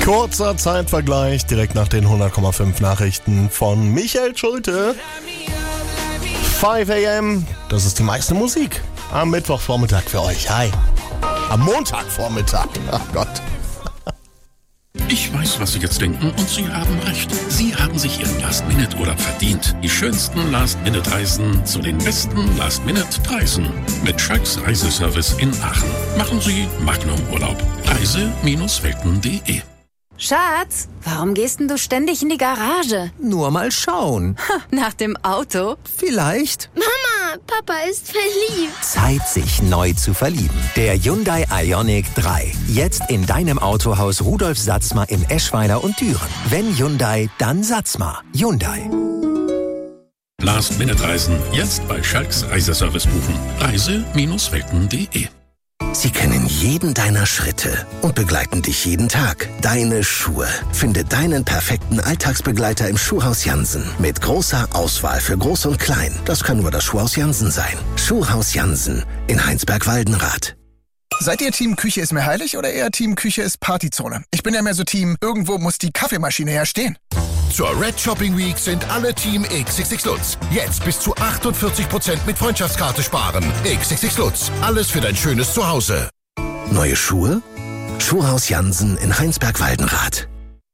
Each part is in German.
Kurzer Zeitvergleich direkt nach den 100,5 Nachrichten von Michael Schulte. 5 a.m., das ist die meiste Musik am Mittwochvormittag für euch. Hi. Am Montagvormittag. Ach Gott. Ich weiß, was Sie jetzt denken und Sie haben recht. Sie haben sich Ihren Last-Minute-Urlaub verdient. Die schönsten Last-Minute-Reisen zu den besten Last-Minute-Preisen. Mit Schalks Reiseservice in Aachen. Machen Sie Magnum-Urlaub. Reise-welten.de. Schatz, warum gehst denn du ständig in die Garage? Nur mal schauen. Nach dem Auto? Vielleicht. Mama, Papa ist verliebt. Zeit, sich neu zu verlieben. Der Hyundai Ioniq 3. Jetzt in deinem Autohaus Rudolf Satzmer in Eschweiler und Düren. Wenn Hyundai, dann Satzmer. Hyundai. Last-Minute-Reisen jetzt bei Schalks Reiseservice buchen. Reise-welten.de. Sie kennen jeden deiner Schritte und begleiten dich jeden Tag. Deine Schuhe. Finde deinen perfekten Alltagsbegleiter im Schuhhaus Jansen. Mit großer Auswahl für Groß und Klein. Das kann nur das Schuhhaus Jansen sein. Schuhhaus Jansen in Heinsberg-Waldenrath. Seid ihr Team Küche ist mir heilig oder eher Team Küche ist Partyzone? Ich bin ja mehr so Team, irgendwo muss die Kaffeemaschine ja stehen. Zur Red Shopping Week sind alle Team XXX Lutz. Jetzt bis zu 48% mit Freundschaftskarte sparen. XXX Lutz. Alles für dein schönes Zuhause. Neue Schuhe? Schuhhaus Jansen in Heinsberg-Waldenrath.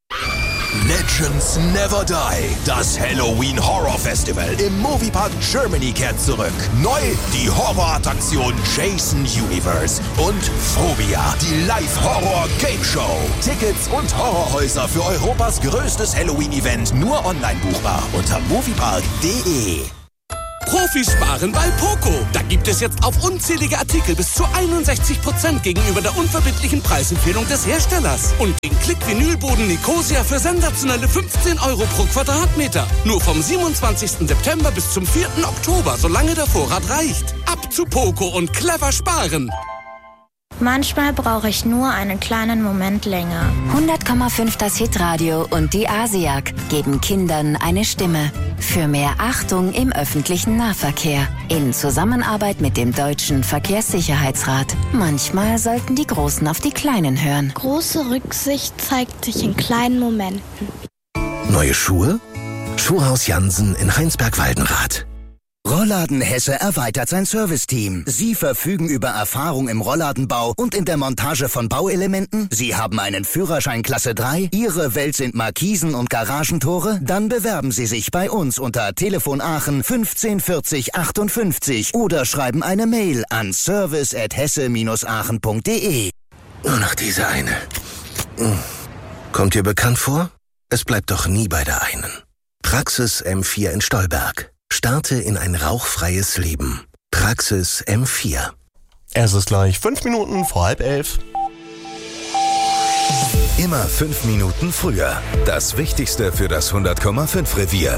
Legends Never Die. Das Halloween Horror Festival im Moviepark Germany kehrt zurück. Neu die Horrorattraktion Jason Universe und Phobia, die Live-Horror-Game-Show. Tickets und Horrorhäuser für Europas größtes Halloween-Event nur online buchbar unter moviepark.de. Profis sparen bei Poco. Da gibt es jetzt auf unzählige Artikel bis zu 61% gegenüber der unverbindlichen Preisempfehlung des Herstellers. Und den Klick-Vinylboden Nicosia für sensationelle 15 € pro Quadratmeter. Nur vom 27. September bis zum 4. Oktober, solange der Vorrat reicht. Ab zu Poco und clever sparen. Manchmal brauche ich nur einen kleinen Moment länger. 100,5 das Hitradio und die Asiag geben Kindern eine Stimme. Für mehr Achtung im öffentlichen Nahverkehr. In Zusammenarbeit mit dem Deutschen Verkehrssicherheitsrat. Manchmal sollten die Großen auf die Kleinen hören. Große Rücksicht zeigt sich in kleinen Momenten. Neue Schuhe? Schuhhaus Jansen in Heinsberg-Waldenrath. Rollladen Hesse erweitert sein Serviceteam. Sie verfügen über Erfahrung im Rollladenbau und in der Montage von Bauelementen. Sie haben einen Führerschein Klasse 3. Ihre Welt sind Markisen und Garagentore. Dann bewerben Sie sich bei uns unter Telefon Aachen 15 40 58 oder schreiben eine Mail an service@hesse-aachen.de. Nur noch diese eine. Kommt dir bekannt vor? Es bleibt doch nie bei der einen. Praxis M4 in Stolberg. Starte in ein rauchfreies Leben. Praxis M4. Es ist gleich 5 Minuten vor 10:30. Immer 5 Minuten früher. Das Wichtigste für das 100,5 Revier.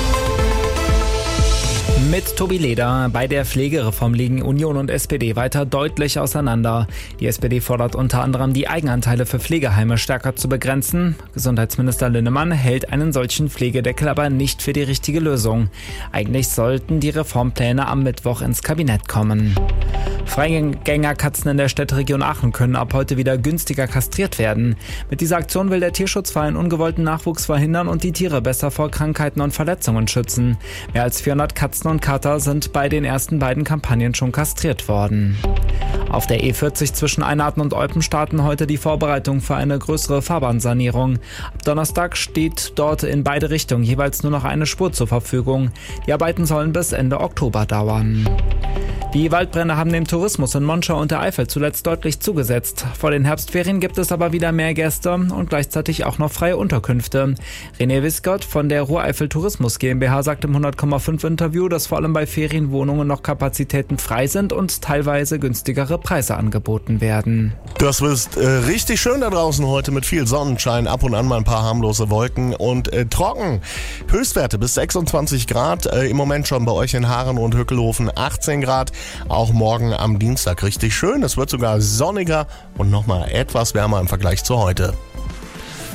Mit Tobi Leder. Bei der Pflegereform liegen Union und SPD weiter deutlich auseinander. Die SPD fordert unter anderem, die Eigenanteile für Pflegeheime stärker zu begrenzen. Gesundheitsminister Linnemann hält einen solchen Pflegedeckel aber nicht für die richtige Lösung. Eigentlich sollten die Reformpläne am Mittwoch ins Kabinett kommen. Freigängerkatzen in der Städteregion Aachen können ab heute wieder günstiger kastriert werden. Mit dieser Aktion will der Tierschutzverein ungewollten Nachwuchs verhindern und die Tiere besser vor Krankheiten und Verletzungen schützen. Mehr als 400 Katzen und Kater sind bei den ersten beiden Kampagnen schon kastriert worden. Auf der E40 zwischen Einarten und Eupen starten heute die Vorbereitungen für eine größere Fahrbahnsanierung. Ab Donnerstag steht dort in beide Richtungen jeweils nur noch eine Spur zur Verfügung. Die Arbeiten sollen bis Ende Oktober dauern. Die Waldbrände haben dem Tourismus in Monschau und der Eifel zuletzt deutlich zugesetzt. Vor den Herbstferien gibt es aber wieder mehr Gäste und gleichzeitig auch noch freie Unterkünfte. René Wiskott von der Ruhr-Eifel Tourismus GmbH sagt im 100,5 Interview, dass vor allem bei Ferienwohnungen noch Kapazitäten frei sind und teilweise günstigere Preise angeboten werden. Das ist richtig schön da draußen heute mit viel Sonnenschein, ab und an mal ein paar harmlose Wolken und trocken. Höchstwerte bis 26 Grad, im Moment schon bei euch in Haaren und Hückelhofen 18 Grad. Auch morgen am Dienstag richtig schön. Es wird sogar sonniger und nochmal etwas wärmer im Vergleich zu heute.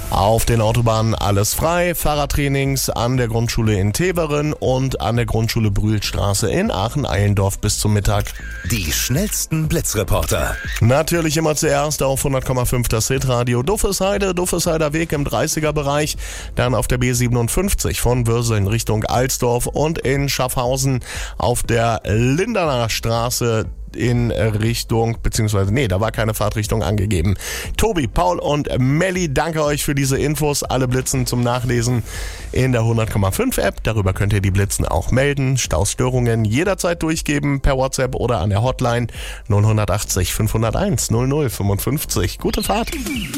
Auf den Autobahnen alles frei, Fahrradtrainings an der Grundschule in Teveren und an der Grundschule Brühlstraße in Aachen-Eilendorf bis zum Mittag. Die schnellsten Blitzreporter. Natürlich immer zuerst auf 100,5 das Hitradio Duffesheide Weg im 30er-Bereich, dann auf der B57 von Würsel in Richtung Alsdorf und in Schaffhausen auf der Linderner Straße in Richtung, da war keine Fahrtrichtung angegeben. Tobi, Paul und Melli, danke euch für diese Infos. Alle Blitzen zum Nachlesen in der 100,5 App. Darüber könnt ihr die Blitzen auch melden. Stausstörungen jederzeit durchgeben per WhatsApp oder an der Hotline 080 501 0055. Gute Fahrt.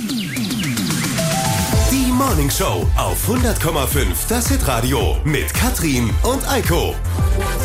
Die Morning Show auf 100,5 das Hitradio mit Katrin und Eiko.